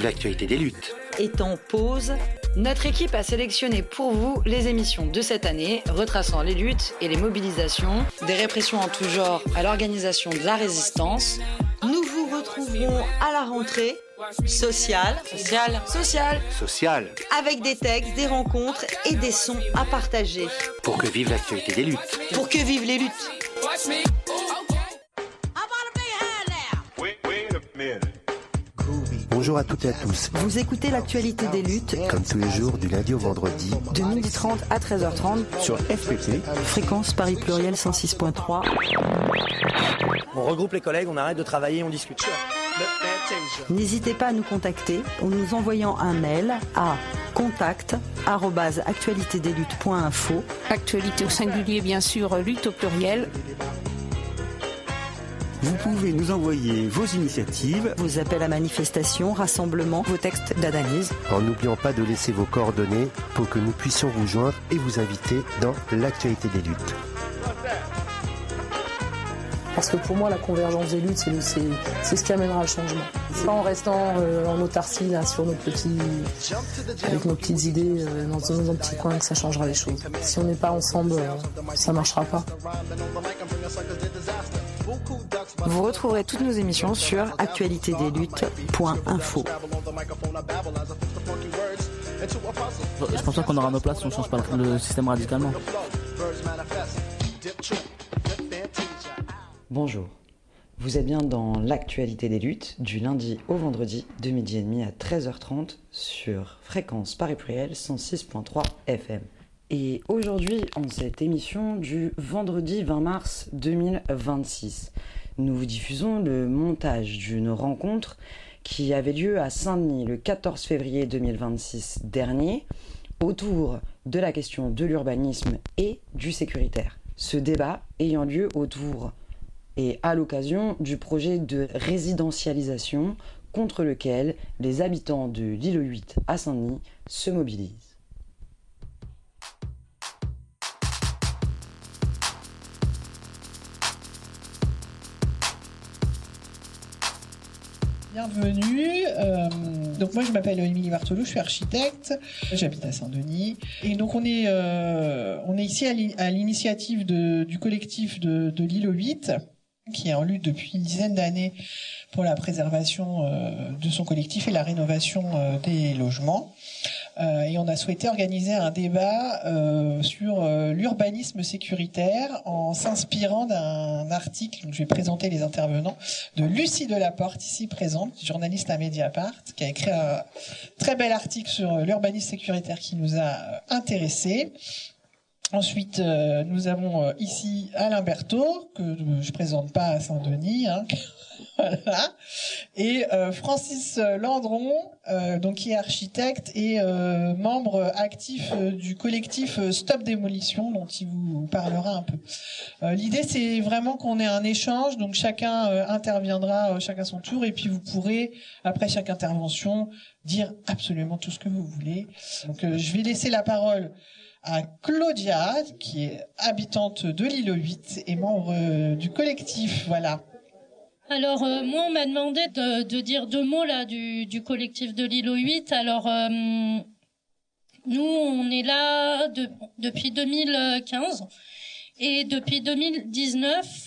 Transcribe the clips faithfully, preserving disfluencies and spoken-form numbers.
l'actualité des luttes. Est en pause. Notre équipe a sélectionné pour vous les émissions de cette année, retraçant les luttes et les mobilisations, des répressions en tout genre à l'organisation de la résistance. Nous vous retrouverons à la rentrée, sociale, Sociale, sociale, Social, avec des textes, des rencontres et des sons à partager. pour que vive l'actualité des luttes. Pour que vivent les luttes. Bonjour à toutes et à tous. Vous écoutez l'actualité des luttes Comme tous les jours, du lundi au vendredi, de midi trente à treize heures trente, sur F P P. fréquence Paris Pluriel cent six point trois. On regroupe les collègues, on arrête de travailler, on discute. N'hésitez pas à nous contacter en nous envoyant un mail à contact arobase actualité des luttes point info. Actualité au singulier, bien sûr, lutte au pluriel. Vous pouvez nous envoyer vos initiatives. Vos appels à manifestation, rassemblements, vos textes d'analyse. En n'oubliant pas de laisser vos coordonnées pour que nous puissions vous joindre et vous inviter dans l'actualité des luttes. Parce que pour moi, la convergence des luttes, c'est, c'est, c'est ce qui amènera le changement. C'est pas en restant euh, en autarcie, là, sur nos petits, avec nos petites idées, euh, dans, dans un petit coin, que ça changera les choses. Si on n'est pas ensemble, euh, ça marchera pas. Vous retrouverez toutes nos émissions sur actualité des luttes point info. Je pense pas qu'on aura nos places si on change pas le système radicalement. Bonjour, vous êtes bien dans l'actualité des luttes du lundi au vendredi de midi et demi à treize heures trente sur fréquence Paris Pluriel cent six point trois F M. Et aujourd'hui, en cette émission du vendredi vingt mars deux mille vingt-six, nous vous diffusons le montage d'une rencontre qui avait lieu à Saint-Denis le quatorze février deux mille vingt-six dernier autour de la question de l'urbanisme et du sécuritaire. Ce débat ayant lieu autour et à l'occasion du projet de résidentialisation contre lequel les habitants de l'île huit à Saint-Denis se mobilisent. Bienvenue, euh, donc moi je m'appelle Émilie Barthelot, je suis architecte, j'habite à Saint-Denis et donc on est, euh, on est ici à, l'i- à l'initiative de, du collectif de, de l'île huit qui est en lutte depuis une dizaine d'années pour la préservation euh, de son collectif et la rénovation euh, des logements. Euh, et on a souhaité organiser un débat euh, sur euh, l'urbanisme sécuritaire en s'inspirant d'un article, donc je vais présenter les intervenants, de Lucie Delaporte, ici présente, journaliste à Mediapart, qui a écrit un très bel article sur l'urbanisme sécuritaire qui nous a intéressés. Ensuite, euh, nous avons euh, ici Alain Berthaud, que euh, je présente pas à Saint-Denis, hein. Voilà. Et euh, Francis Landron, euh, donc qui est architecte et euh, membre actif euh, du collectif euh, Stop Démolition, dont il vous parlera un peu. Euh, l'idée, c'est vraiment qu'on ait un échange, donc chacun euh, interviendra, euh, chacun son tour, et puis vous pourrez, après chaque intervention, dire absolument tout ce que vous voulez. Donc, euh, je vais laisser la parole à Claudia, qui est habitante de l'île huit et membre euh, du collectif. Voilà. Alors euh, moi on m'a demandé de, de dire deux mots là du, du collectif de l'île huit. Alors euh, nous on est là de, depuis deux mille quinze et depuis deux mille dix-neuf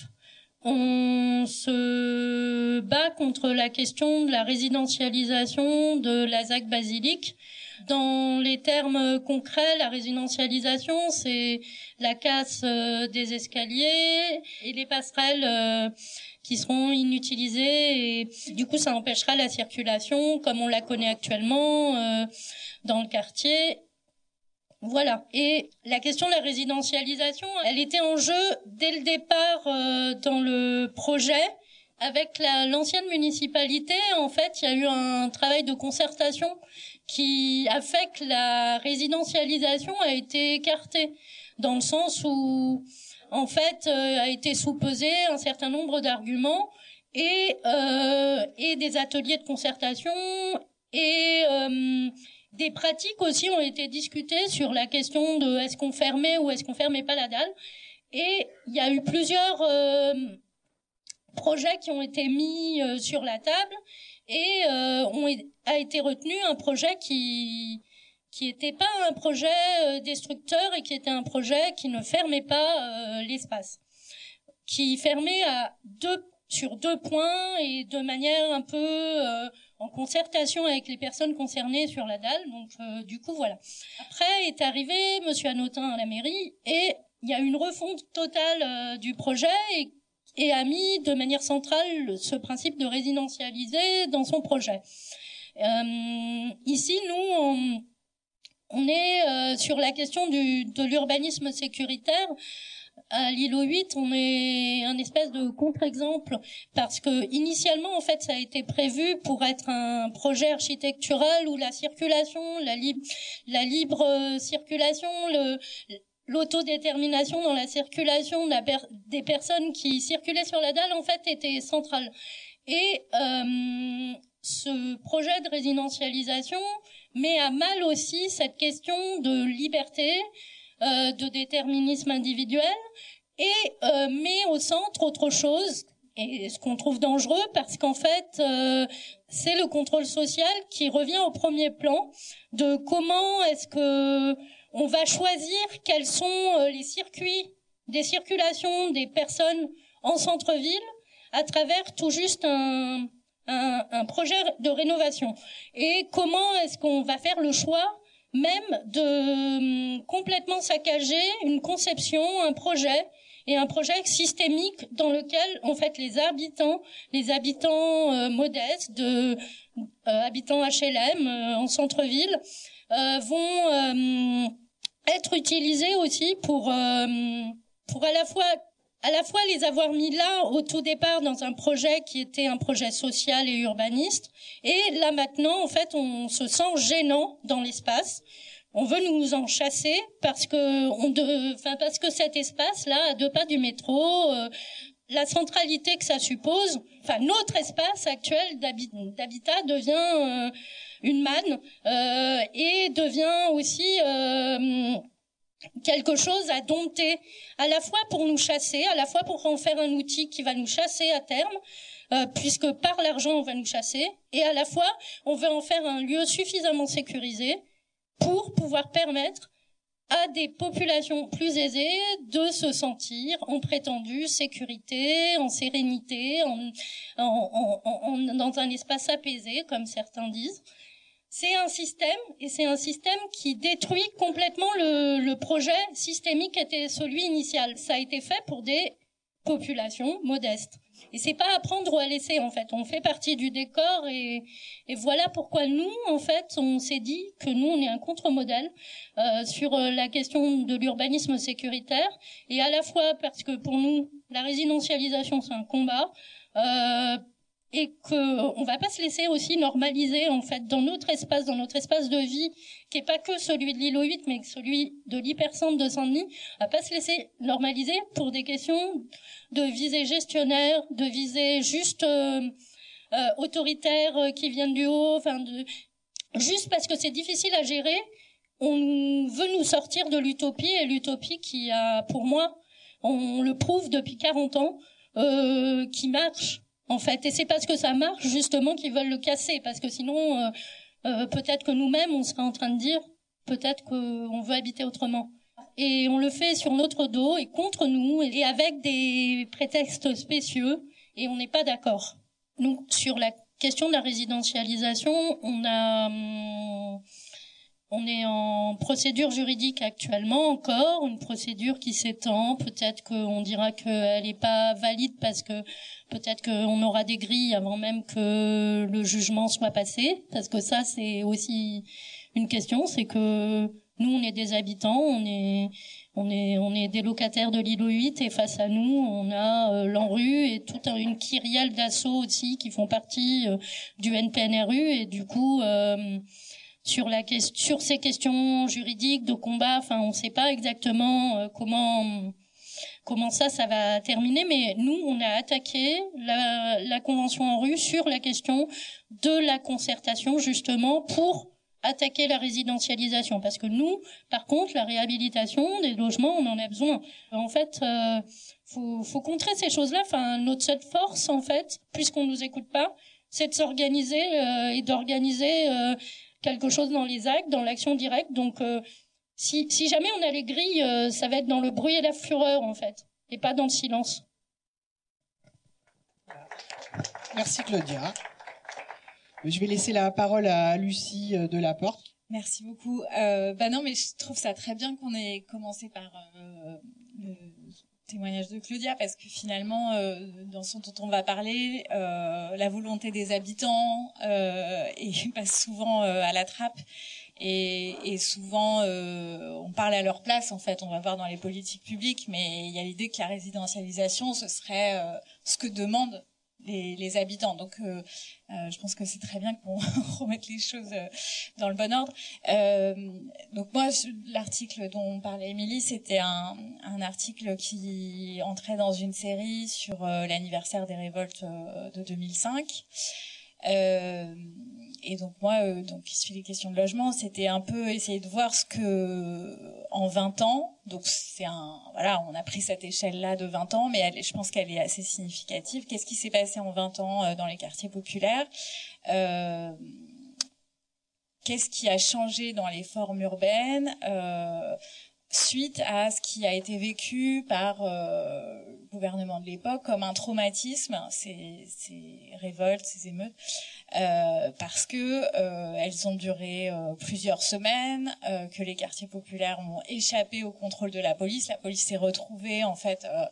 on se bat contre la question de la résidentialisation de la ZAC Basilique. Dans les termes concrets, la résidentialisation, c'est la casse euh, des escaliers et les passerelles euh, qui seront inutilisées. Et du coup, ça empêchera la circulation comme on la connaît actuellement euh, dans le quartier. Voilà. Et la question de la résidentialisation, elle était en jeu dès le départ euh, dans le projet. Avec la, l'ancienne municipalité, en fait, il y a eu un travail de concertation qui a fait que la résidentialisation a été écartée, dans le sens où, en fait, euh, a été sous-pesé un certain nombre d'arguments et euh, et des ateliers de concertation et euh, des pratiques aussi ont été discutées sur la question de est-ce qu'on fermait ou est-ce qu'on fermait pas la dalle. Et il y a eu plusieurs euh, projets qui ont été mis euh, sur la table et euh, on est, a été retenu un projet qui qui était pas un projet euh, destructeur et qui était un projet qui ne fermait pas euh, l'espace, qui fermait à deux sur deux points et de manière un peu euh, en concertation avec les personnes concernées sur la dalle. Donc euh, du coup voilà. Après est arrivé Monsieur Hanotin à la mairie et il y a une refonte totale euh, du projet et, et a mis de manière centrale ce principe de résidentialiser dans son projet. Euh, ici nous on, on est euh, sur la question du, de l'urbanisme sécuritaire. À l'îlot huit, on est un espèce de contre-exemple parce que initialement, en fait, ça a été prévu pour être un projet architectural où la circulation, la, libre, la libre circulation, le, l'autodétermination dans la circulation de la per- des personnes qui circulaient sur la dalle, en fait, était centrale. Et euh, ce projet de résidentialisation met à mal aussi cette question de liberté, Euh, de déterminisme individuel et euh, met au centre autre chose, et ce qu'on trouve dangereux parce qu'en fait euh, c'est le contrôle social qui revient au premier plan de comment est-ce que on va choisir quels sont euh, les circuits des circulations des personnes en centre-ville à travers tout juste un, un, un projet de rénovation, et comment est-ce qu'on va faire le choix même de euh, complètement saccager une conception, un projet, et un projet systémique dans lequel, en fait, les habitants, les habitants euh, modestes, de euh, habitants H L M euh, en centre-ville, euh, vont euh, être utilisés aussi pour euh, pour à la fois à la fois les avoir mis là au tout départ dans un projet qui était un projet social et urbaniste, et là maintenant en fait on se sent gênant dans l'espace. On veut nous en chasser parce que on de, enfin parce que cet espace là à deux pas du métro, euh, la centralité que ça suppose, enfin notre espace actuel d'habi- d'habitat devient euh, une manne euh, et devient aussi euh, quelque chose à dompter, à la fois pour nous chasser, à la fois pour en faire un outil qui va nous chasser à terme, euh, puisque par l'argent on va nous chasser, et à la fois on veut en faire un lieu suffisamment sécurisé pour pouvoir permettre à des populations plus aisées de se sentir en prétendue sécurité, en sérénité, en, en, en, en, dans un espace apaisé, comme certains disent. C'est un système, et c'est un système qui détruit complètement le, le projet systémique qui était celui initial. Ça a été fait pour des populations modestes. Et c'est pas à prendre ou à laisser, en fait. On fait partie du décor, et, et voilà pourquoi nous, en fait, on s'est dit que nous, on est un contre-modèle euh, sur la question de l'urbanisme sécuritaire, et à la fois parce que pour nous, la résidentialisation, c'est un combat, euh, et que on va pas se laisser aussi normaliser en fait dans notre espace, dans notre espace de vie, qui est pas que celui de l'îlot huit, mais celui de l'hypercentre de Saint-Denis, on va pas se laisser normaliser pour des questions de visée gestionnaire, de visée juste euh, euh, autoritaire euh, qui viennent du haut, enfin de juste parce que c'est difficile à gérer, on veut nous sortir de l'utopie, et l'utopie qui a, pour moi, on le prouve depuis quarante ans, euh, qui marche. En fait, et c'est parce que ça marche justement qu'ils veulent le casser, parce que sinon euh, euh, peut-être que nous-mêmes on serait en train de dire peut-être qu'on veut habiter autrement, et on le fait sur notre dos et contre nous et avec des prétextes spécieux, et on n'est pas d'accord. Donc sur la question de la résidentialisation, on a hum, on est en procédure juridique actuellement encore, une procédure qui s'étend. Peut-être qu'on dira qu'elle n'est pas valide parce que peut-être qu'on aura des grilles avant même que le jugement soit passé. Parce que ça, c'est aussi une question, c'est que nous, on est des habitants, on est, on est, on est des locataires de l'îlot huit, et face à nous, on a euh, l'ANRU et toute une kyrielle d'assauts aussi qui font partie euh, du N P N R U, et du coup... Euh, Sur la question, sur ces questions juridiques de combat, enfin, on ne sait pas exactement euh, comment comment ça, ça va terminer. Mais nous, on a attaqué la, la convention ANRU sur la question de la concertation, justement, pour attaquer la résidentialisation. Parce que nous, par contre, la réhabilitation des logements, on en a besoin. En fait, euh, faut, faut contrer ces choses-là. Enfin, notre seule force, en fait, puisqu'on nous écoute pas, c'est de s'organiser euh, et d'organiser euh, quelque chose dans les actes, dans l'action directe. Donc, euh, si, si jamais on a les grilles, euh, ça va être dans le bruit et la fureur, en fait, et pas dans le silence. Merci Claudia. Je vais laisser la parole à Lucie Delaporte. Merci beaucoup. Euh, bah non, mais je trouve ça très bien qu'on ait commencé par euh, le témoignage de Claudia, parce que finalement, euh, dans ce dont on va parler, euh, la volonté des habitants euh, et passe souvent euh, à la trappe. Et, et souvent, euh, on parle à leur place, en fait, on va voir dans les politiques publiques, mais il y a l'idée que la résidentialisation, ce serait euh, ce que demandent les, les habitants. Donc, euh, euh, je pense que c'est très bien qu'on remette les choses euh, dans le bon ordre. Euh, donc moi, je, l'article dont parlait Émilie, c'était un, un article qui entrait dans une série sur euh, l'anniversaire des révoltes euh, de deux mille cinq. Euh, et donc moi, euh, donc il les questions de logement, c'était un peu essayer de voir ce que en vingt ans, donc c'est un voilà, on a pris cette échelle-là de vingt ans, mais elle, je pense qu'elle est assez significative. Qu'est-ce qui s'est passé en vingt ans euh, dans les quartiers populaires? euh, Qu'est-ce qui a changé dans les formes urbaines euh, suite à ce qui a été vécu par euh, le gouvernement de l'époque comme un traumatisme, ces, ces révoltes, ces émeutes, euh, parce que euh, elles ont duré euh, plusieurs semaines, euh, que les quartiers populaires ont échappé au contrôle de la police. La police s'est retrouvée en fait euh,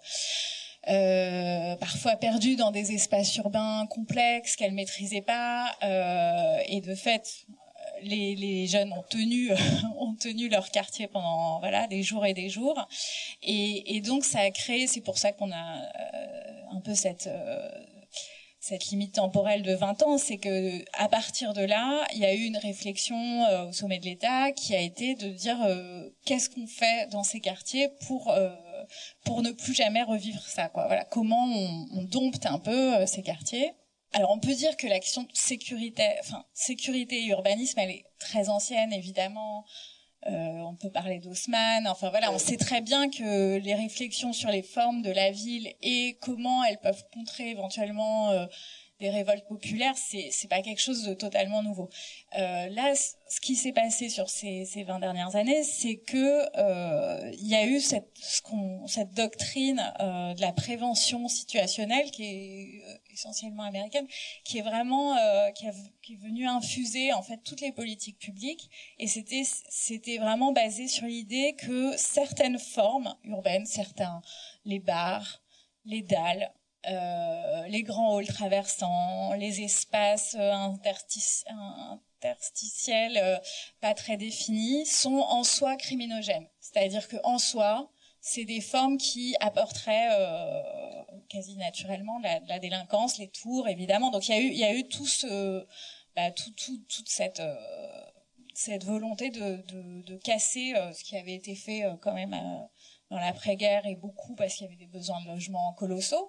euh, parfois perdue dans des espaces urbains complexes qu'elle maîtrisait pas, euh, et de fait Les, les jeunes ont tenu ont tenu leur quartier pendant voilà des jours et des jours, et, et donc ça a créé, c'est pour ça qu'on a euh, un peu cette euh, cette limite temporelle de vingt ans, c'est que à partir de là, il y a eu une réflexion euh, au sommet de l'État qui a été de dire euh, qu'est-ce qu'on fait dans ces quartiers pour euh, pour ne plus jamais revivre ça, quoi. Voilà, comment on, on dompte un peu euh, ces quartiers. Alors on peut dire que la question de sécurité, enfin sécurité et urbanisme, elle est très ancienne évidemment. Euh, on peut parler d'Haussmann. Enfin voilà, on sait très bien que les réflexions sur les formes de la ville et comment elles peuvent contrer éventuellement euh, des révoltes populaires, c'est c'est pas quelque chose de totalement nouveau. Euh, là, ce qui s'est passé sur ces ces vingt dernières années, c'est que euh, il y a eu cette ce qu'on cette doctrine euh, de la prévention situationnelle qui est euh, essentiellement américaine, qui est vraiment euh, qui, a, qui est venue infuser en fait toutes les politiques publiques, et c'était c'était vraiment basé sur l'idée que certaines formes urbaines, certains les bars, les dalles, Euh, les grands halls traversants, les espaces euh, interstici- interstitiels euh, pas très définis, sont en soi criminogènes. C'est-à-dire que en soi, c'est des formes qui apporteraient euh, quasi naturellement la, la délinquance, les tours évidemment. Donc il y a eu, il y a eu tout ce, bah, tout, tout, toute cette euh, cette volonté de, de, de casser euh, ce qui avait été fait euh, quand même euh, dans l'après-guerre, et beaucoup parce qu'il y avait des besoins de logement colossaux.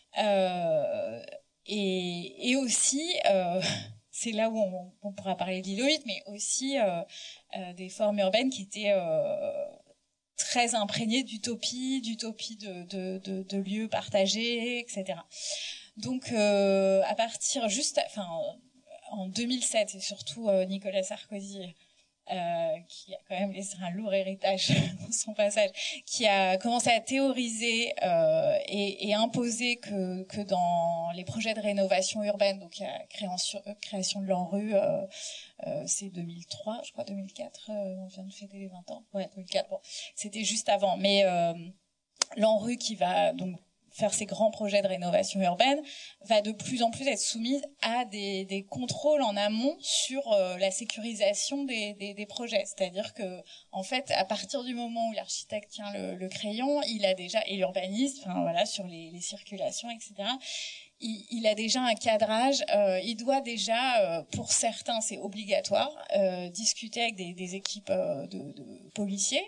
Euh, et, et aussi, euh, c'est là où on, on pourra parler de l'île aux huit, mais aussi euh, euh, des formes urbaines qui étaient euh, très imprégnées d'utopie, d'utopie de, de, de, de lieux partagés, et cetera. Donc, euh, à partir juste, enfin, en deux mille sept, et surtout euh, Nicolas Sarkozy, Euh, qui a quand même laissé un lourd héritage dans son passage, qui a commencé à théoriser euh, et, et imposer que, que dans les projets de rénovation urbaine, donc il y a création, création de l'ANRU, euh, euh, c'est deux mille trois, je crois, deux mille quatre, euh, on vient de fêter les vingt ans, ouais, deux mille quatre, bon, c'était juste avant, mais euh, l'ANRU qui va donc faire ces grands projets de rénovation urbaine va de plus en plus être soumise à des, des contrôles en amont sur euh, la sécurisation des, des, des projets. C'est-à-dire que, en fait, à partir du moment où l'architecte tient le, le crayon, il a déjà, et l'urbaniste, enfin voilà, sur les, les circulations, et cetera, il, il a déjà un cadrage. Euh, il doit déjà, euh, pour certains, c'est obligatoire, euh, discuter avec des, des équipes euh, de, de policiers.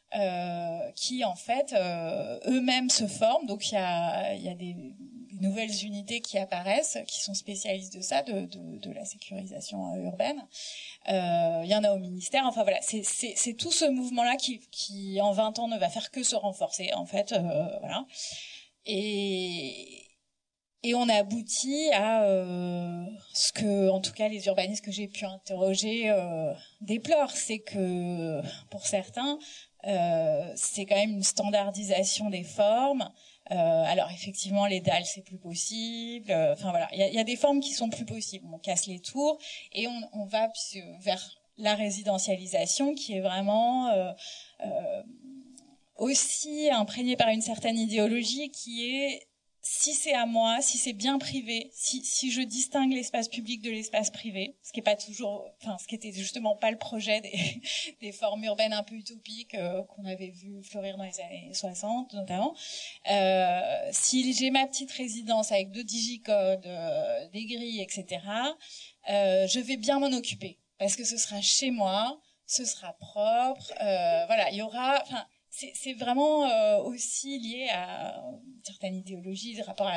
Euh, qui en fait euh, eux-mêmes se forment. Donc il y a il y a des, des nouvelles unités qui apparaissent, qui sont spécialistes de ça, de de, de la sécurisation euh, urbaine. Euh, il y en a au ministère. Enfin voilà, c'est c'est c'est tout ce mouvement-là qui qui en vingt ans ne va faire que se renforcer en fait. Euh, voilà. Et Et on a abouti à euh, ce que, en tout cas, les urbanistes que j'ai pu interroger euh, déplorent, c'est que pour certains, euh, c'est quand même une standardisation des formes. Euh, alors effectivement, les dalles c'est plus possible. Enfin voilà, il y a, y a des formes qui sont plus possibles. On casse les tours et on, on va vers la résidentialisation qui est vraiment euh, euh, aussi imprégnée par une certaine idéologie qui est si c'est à moi, si c'est bien privé, si, si je distingue l'espace public de l'espace privé, ce qui est pas toujours, enfin, ce qui était justement pas le projet des, des formes urbaines un peu utopiques euh, qu'on avait vu fleurir dans les années soixante, notamment. Euh, si j'ai ma petite résidence avec deux digicodes, euh, des grilles, et cetera, euh, je vais bien m'en occuper parce que ce sera chez moi, ce sera propre, euh, voilà, il y aura, enfin, c'est, c'est vraiment euh, aussi lié à une certaine idéologie, des rapports à